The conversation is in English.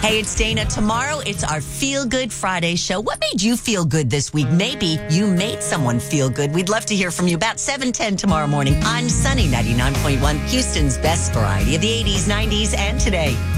Hey, it's Dana. Tomorrow, it's our Feel Good Friday show. What made you feel good this week? Maybe you made someone feel good. We'd love to hear from you. About 7:10 tomorrow morning on Sunny 99.1, Houston's best variety of the 80s, 90s, and today.